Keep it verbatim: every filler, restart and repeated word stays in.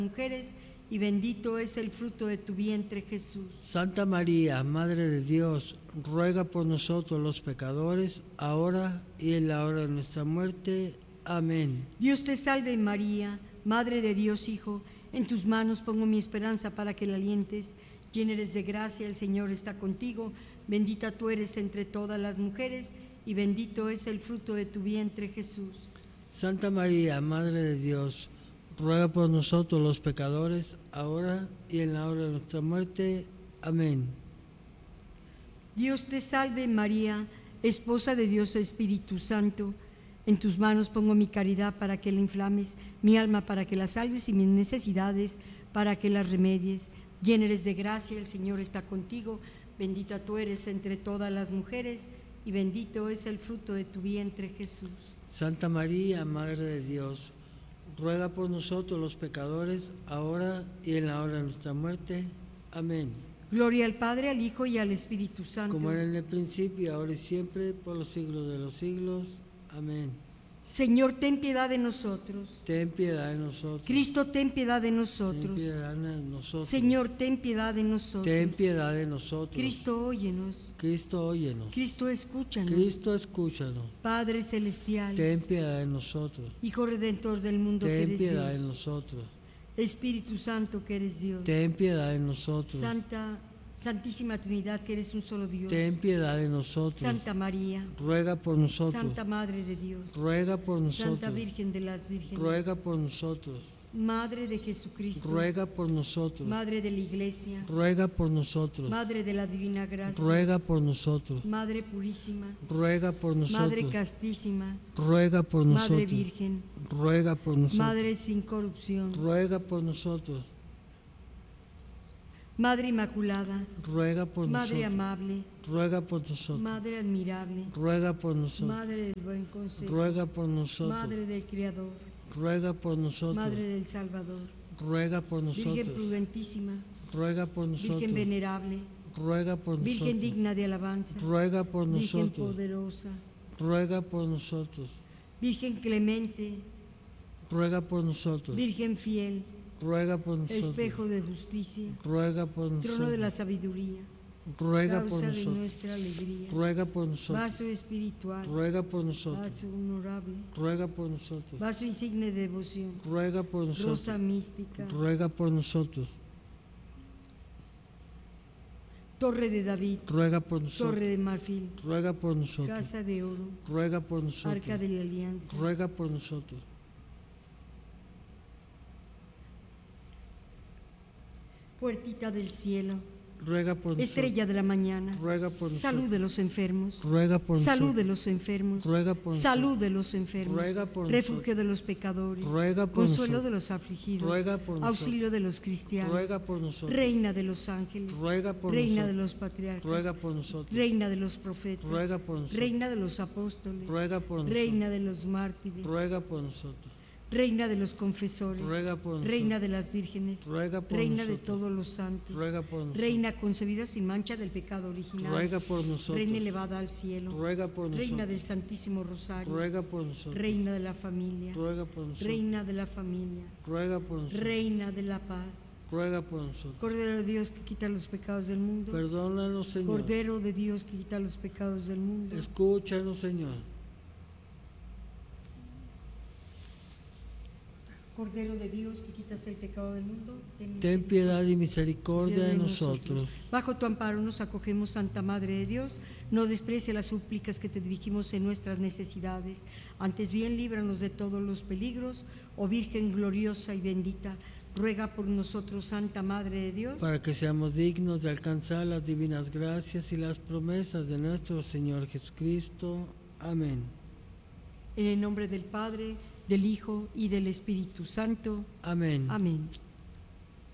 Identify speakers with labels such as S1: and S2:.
S1: mujeres, y bendito es el fruto de tu vientre, Jesús.
S2: Santa María, Madre de Dios, ruega por nosotros los pecadores, ahora y en la hora de nuestra muerte. Amén.
S1: Dios te salve María, Madre de Dios Hijo, en tus manos pongo mi esperanza para que la alientes. Llena eres de gracia, el Señor está contigo, bendita tú eres entre todas las mujeres, y bendito es el fruto de tu vientre, Jesús.
S2: Santa María, Madre de Dios, ruega por nosotros los pecadores, ahora y en la hora de nuestra muerte. Amén.
S1: Dios te salve María, esposa de Dios Espíritu Santo. En tus manos pongo mi caridad para que la inflames, mi alma para que la salves y mis necesidades para que las remedies. Llena eres de gracia, el Señor está contigo. Bendita tú eres entre todas las mujeres y bendito es el fruto de tu vientre, Jesús.
S2: Santa María, Madre de Dios, ruega por nosotros los pecadores, ahora y en la hora de nuestra muerte. Amén.
S1: Gloria al Padre, al Hijo y al Espíritu Santo.
S2: Como era en el principio, ahora y siempre, por los siglos de los siglos. Amén.
S1: Señor, ten piedad de nosotros.
S2: Ten piedad de nosotros.
S1: Cristo, ten piedad de nosotros.
S2: Ten piedad de nosotros.
S1: Señor, ten piedad de nosotros.
S2: Ten piedad de nosotros.
S1: Cristo, óyenos.
S2: Cristo, óyenos.
S1: Cristo, escúchanos.
S2: Cristo, escúchanos.
S1: Padre celestial.
S2: Ten piedad de nosotros.
S1: Hijo redentor del mundo, que
S2: Ten
S1: eres
S2: piedad de
S1: Dios.
S2: nosotros.
S1: Espíritu Santo, que eres Dios.
S2: Ten piedad de nosotros.
S1: Santa, Santísima Trinidad, que eres un solo Dios.
S2: Ten piedad de nosotros.
S1: Santa María.
S2: Ruega por nosotros.
S1: Santa Madre de Dios.
S2: Ruega por nosotros.
S1: Santa Virgen de las Vírgenes.
S2: Ruega por nosotros.
S1: Madre de Jesucristo.
S2: Ruega por nosotros.
S1: Madre de la Iglesia.
S2: Ruega por nosotros.
S1: Madre de la Divina Gracia.
S2: Ruega por nosotros.
S1: Madre purísima.
S2: Ruega por nosotros.
S1: Madre castísima.
S2: Ruega por nosotros.
S1: Madre virgen.
S2: Ruega por nosotros.
S1: Madre sin corrupción.
S2: Ruega por nosotros.
S1: Madre inmaculada.
S2: Ruega por
S1: Madre
S2: nosotros.
S1: amable.
S2: Ruega por nosotros.
S1: Madre admirable.
S2: Ruega por nosotros.
S1: Madre del buen consejo.
S2: Ruega por nosotros.
S1: Madre del Creador.
S2: Ruega por nosotros.
S1: Madre del Salvador.
S2: Ruega por nosotros.
S1: Virgen prudentísima.
S2: Ruega por nosotros.
S1: Virgen venerable.
S2: Ruega por nosotros.
S1: Virgen digna de alabanza.
S2: Ruega por
S1: Virgen
S2: nosotros.
S1: poderosa.
S2: Ruega por nosotros.
S1: Virgen clemente.
S2: Ruega por nosotros.
S1: Virgen fiel.
S2: Ruega por nosotros.
S1: Espejo de justicia.
S2: Ruega por nosotros.
S1: Trono de la sabiduría.
S2: Ruega por
S1: Causa de
S2: nosotros.
S1: nuestra alegría.
S2: Ruega por nosotros.
S1: Vaso espiritual.
S2: Ruega por nosotros.
S1: Vaso honorable.
S2: Ruega por nosotros.
S1: Vaso insigne de devoción.
S2: Ruega por nosotros.
S1: Rosa mística.
S2: Ruega por nosotros.
S1: Torre de David.
S2: Ruega por nosotros.
S1: Torre de marfil.
S2: Ruega por nosotros.
S1: Casa de oro.
S2: Ruega por nosotros.
S1: Arca de la alianza.
S2: Ruega por nosotros.
S1: Puertita del cielo.
S2: Ruega por nosotros.
S1: Estrella de la mañana.
S2: Ruega por nosotros.
S1: Salud de los enfermos.
S2: Ruega por
S1: Salud
S2: nosotros.
S1: de los enfermos.
S2: Ruega por
S1: Salud
S2: nosotros.
S1: de los enfermos.
S2: Ruega por
S1: Refugio
S2: nosotros.
S1: de los pecadores.
S2: Ruega por
S1: Consuelo
S2: nosotros.
S1: de los afligidos.
S2: Ruega por nosotros.
S1: Auxilio de los cristianos.
S2: Ruega por nosotros.
S1: Reina de los ángeles.
S2: Ruega por
S1: Reina de
S2: nosotros.
S1: los patriarcas.
S2: Ruega por nosotros.
S1: Reina de los profetas.
S2: Ruega por nosotros.
S1: Reina de los apóstoles.
S2: Ruega por nosotros.
S1: Reina de los mártires.
S2: Ruega por nosotros.
S1: Reina de los confesores.
S2: Ruega por nosotros.
S1: Reina de las vírgenes.
S2: Ruega por
S1: Reina de
S2: nosotros.
S1: todos los santos.
S2: Ruega por nosotros.
S1: Reina concebida sin mancha del pecado original.
S2: Ruega por nosotros.
S1: Reina elevada al cielo.
S2: Ruega por nosotros.
S1: Reina del Santísimo Rosario.
S2: Ruega por nosotros.
S1: Reina de la familia.
S2: Ruega por nosotros.
S1: Reina de la familia.
S2: Ruega por nosotros.
S1: Reina de la paz.
S2: Ruega por nosotros.
S1: Cordero de Dios que quita los pecados del mundo.
S2: Perdónanos, Señor.
S1: Cordero de Dios que quita los pecados del mundo.
S2: Escúchanos, Señor.
S1: Cordero de Dios que quitas el pecado del mundo.
S2: Ten piedad y misericordia de nosotros.
S1: Bajo tu amparo nos acogemos, Santa Madre de Dios. No desprecie las súplicas que te dirigimos en nuestras necesidades. Antes bien, líbranos de todos los peligros. Oh Virgen gloriosa y bendita, ruega por nosotros, Santa Madre de Dios,
S2: para que seamos dignos de alcanzar las divinas gracias y las promesas de nuestro Señor Jesucristo. Amén.
S1: En el nombre del Padre, del Hijo y del Espíritu Santo.
S2: Amén.
S1: Amén.